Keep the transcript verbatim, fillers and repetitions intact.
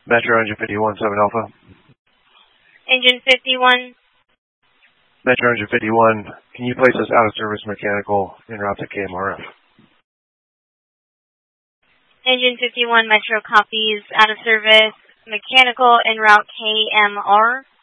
Metro Engine fifty-one, seven Alpha. Engine fifty-one. Metro Engine fifty-one, can you place us out of service mechanical en route to K M R F? Engine fifty-one, Metro copies, out of service, mechanical en route K M R.